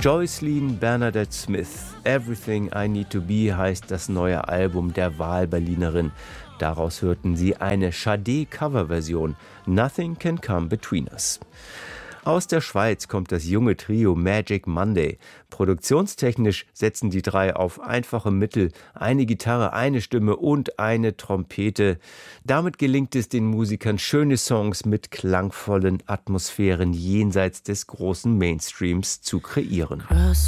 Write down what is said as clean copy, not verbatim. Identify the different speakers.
Speaker 1: Joycelyn Bernadette Smith, Everything I Need to Be heißt das neue Album der Wahlberlinerin. Daraus hörten Sie eine Sade-Coverversion, Nothing Can Come Between Us. Aus der Schweiz kommt das junge Trio Magic Monday. Produktionstechnisch setzen die drei auf einfache Mittel, eine Gitarre, eine Stimme und eine Trompete. Damit gelingt es den Musikern, schöne Songs mit klangvollen Atmosphären jenseits des großen Mainstreams zu kreieren.